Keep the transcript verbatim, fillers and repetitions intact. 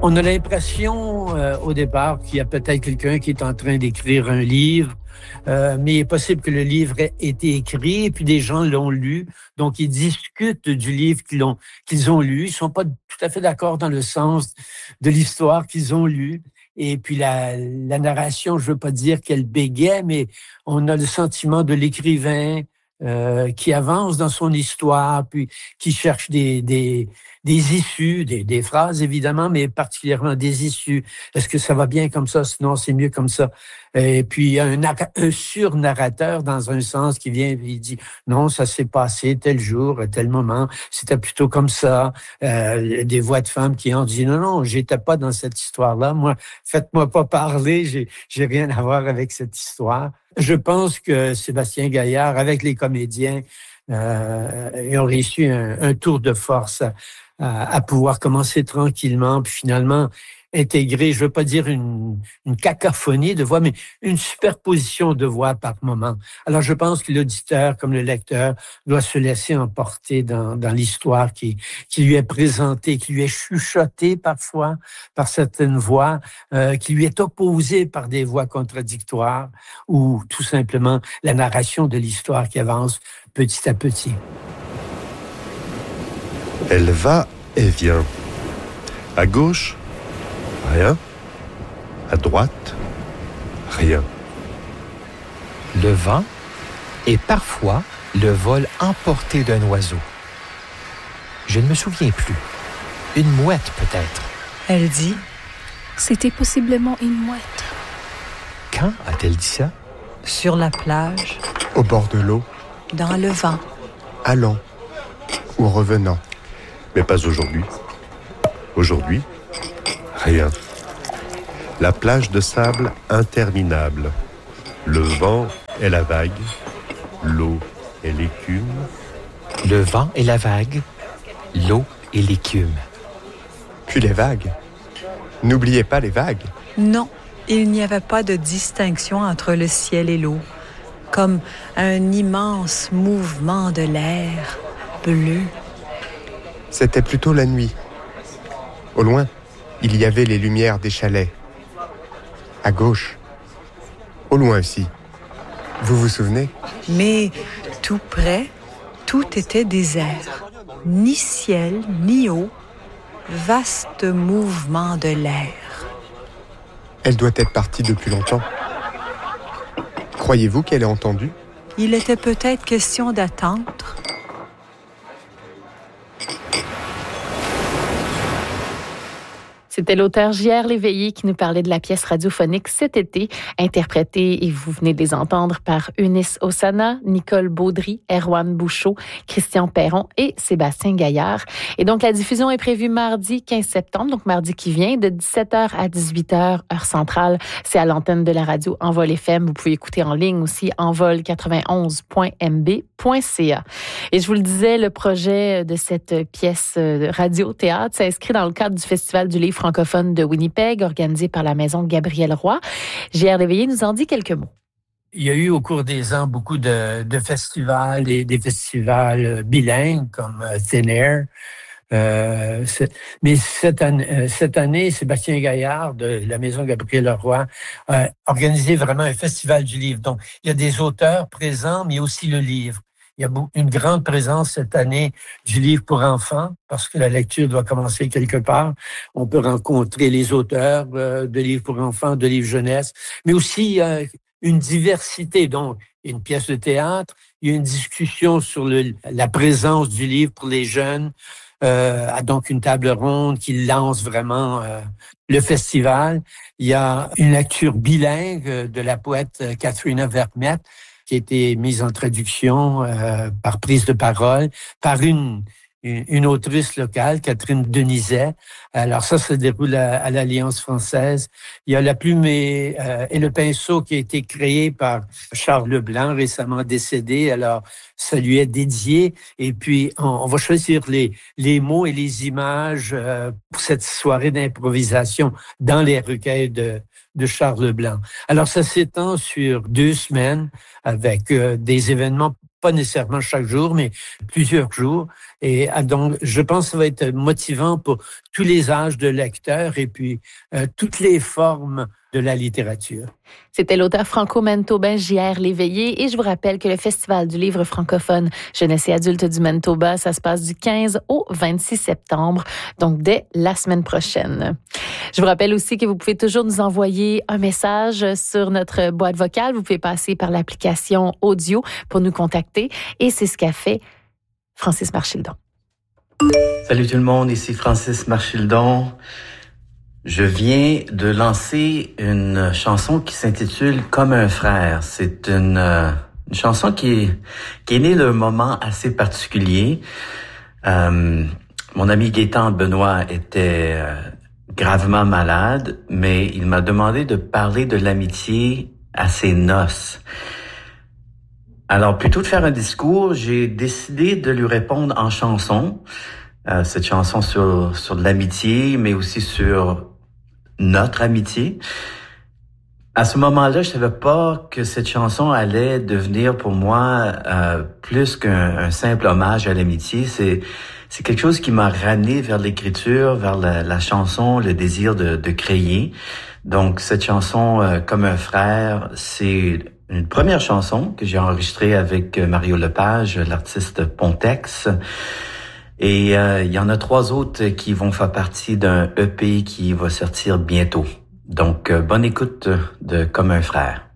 On a l'impression euh, au départ qu'il y a peut-être quelqu'un qui est en train d'écrire un livre, euh, mais il est possible que le livre ait été écrit et puis des gens l'ont lu. Donc, ils discutent du livre qu'ils ont, qu'ils ont lu. Ils sont pas tout à fait d'accord dans le sens de l'histoire qu'ils ont lue. Et puis la, la narration, je veux pas dire qu'elle bégait, mais on a le sentiment de l'écrivain euh, qui avance dans son histoire, puis qui cherche des, des, des issues, des, des phrases évidemment, mais particulièrement des issues. Est-ce que ça va bien comme ça? Sinon, c'est mieux comme ça. Et puis, un, un sur-narrateur dans un sens qui vient et il dit non, ça s'est passé tel jour, à tel moment, c'était plutôt comme ça. Euh, des voix de femmes qui ont dit non, non, j'étais pas dans cette histoire-là. Moi, faites-moi pas parler, j'ai, j'ai rien à voir avec cette histoire. Je pense que Sébastien Gaillard, avec les comédiens, euh, ils ont réussi un, un tour de force à, à, à pouvoir commencer tranquillement, puis finalement intégrer, je veux pas dire une, une cacophonie de voix, mais une superposition de voix par moment. Alors, je pense que l'auditeur, comme le lecteur, doit se laisser emporter dans, dans l'histoire qui, qui lui est présentée, qui lui est chuchotée parfois par certaines voix, euh, qui lui est opposée par des voix contradictoires, ou tout simplement la narration de l'histoire qui avance petit à petit. Elle va et vient. À gauche, rien. À droite, rien. Le vent et parfois le vol emporté d'un oiseau. Je ne me souviens plus. Une mouette peut-être. Elle dit, c'était possiblement une mouette. Quand a-t-elle dit ça? sur la plage, au bord de l'eau, dans le vent, allant ou revenant. Mais pas aujourd'hui. Aujourd'hui, rien. La plage de sable interminable. Le vent et la vague. L'eau et l'écume. Le vent et la vague. L'eau et l'écume. Puis les vagues. N'oubliez pas les vagues. Non, il n'y avait pas de distinction entre le ciel et l'eau, comme un immense mouvement de l'air bleu. C'était plutôt la nuit. Au loin, il y avait les lumières des chalets. À gauche. Au loin aussi. Vous vous souvenez? Mais tout près, tout était désert. Ni ciel, ni eau. Vaste mouvement de l'air. Elle doit être partie depuis longtemps. Croyez-vous qu'elle ait entendu? Il était peut-être question d'attendre. C'était l'auteur J R Léveillé qui nous parlait de la pièce radiophonique cet été, interprétée, et vous venez de les entendre, par Eunice Ossana, Nicole Baudry, Erwan Bouchot, Christian Perron et Sébastien Gaillard. Et donc, la diffusion est prévue mardi quinze septembre, donc mardi qui vient, de dix-sept heures à dix-huit heures, heure centrale. C'est à l'antenne de la radio Envol F M. Vous pouvez écouter en ligne aussi envol quatre-vingt-onze point m b point c a. Et je vous le disais, le projet de cette pièce radio-théâtre s'inscrit dans le cadre du Festival du livre francophone de Winnipeg, organisé par la Maison Gabriel Roy. J R Léveillé nous en dit quelques mots. Il y a eu au cours des ans beaucoup de, de festivals et des festivals bilingues comme Thin Air. Euh, mais cette année, cette année, Sébastien Gaillard de la Maison Gabriel Roy a organisé vraiment un festival du livre. Donc, il y a des auteurs présents, mais aussi le livre. Il y a une grande présence cette année du livre pour enfants, parce que la lecture doit commencer quelque part. On peut rencontrer les auteurs euh, de livres pour enfants, de livres jeunesse, mais aussi euh, une diversité. Donc, une pièce de théâtre, il y a une discussion sur le, la présence du livre pour les jeunes, euh, donc une table ronde qui lance vraiment euh, le festival. Il y a une lecture bilingue de la poète Catherine Vermette, qui a été mise en traduction euh, par prise de parole par une, une, une autrice locale, Catherine Denizet. Alors ça, ça se déroule à, à l'Alliance française. Il y a La plume et, euh, et le pinceau qui a été créé par Charles Leblanc, récemment décédé. Alors, ça lui est dédié. Et puis, on, on va choisir les, les mots et les images euh, pour cette soirée d'improvisation dans les recueils de de Charles Leblanc. Alors, ça s'étend sur deux semaines avec euh, des événements pas nécessairement chaque jour, mais plusieurs jours. Et donc, je pense que ça va être motivant pour tous les âges de lecteurs et puis euh, toutes les formes de la littérature. C'était l'auteur franco-manitobain J R Léveillé et je vous rappelle que le Festival du livre francophone Jeunesse et adultes du Manitoba, ça se passe du quinze au vingt-six septembre, donc dès la semaine prochaine. Je vous rappelle aussi que vous pouvez toujours nous envoyer un message sur notre boîte vocale. Vous pouvez passer par l'application audio pour nous contacter et c'est ce qu'a fait Francis Marchildon. Salut tout le monde, ici Francis Marchildon. Je viens de lancer une chanson qui s'intitule « Comme un frère ». C'est une, euh, une chanson qui est, qui est née d'un moment assez particulier. Euh, mon ami Gaétan Benoît était euh, gravement malade, mais il m'a demandé de parler de l'amitié à ses noces. Alors, plutôt de faire un discours, j'ai décidé de lui répondre en chanson. Euh, cette chanson sur, sur de l'amitié, mais aussi sur notre amitié. À ce moment-là, je savais pas que cette chanson allait devenir pour moi euh, plus qu'un un simple hommage à l'amitié. C'est c'est quelque chose qui m'a ramené vers l'écriture, vers la, la chanson, le désir de, de créer. Donc cette chanson euh, Comme un frère, c'est une première chanson que j'ai enregistrée avec Mario Lepage, l'artiste Pontex. Et euh, il y en a trois autres qui vont faire partie d'un E P qui va sortir bientôt. Donc, euh, bonne écoute de Comme un frère.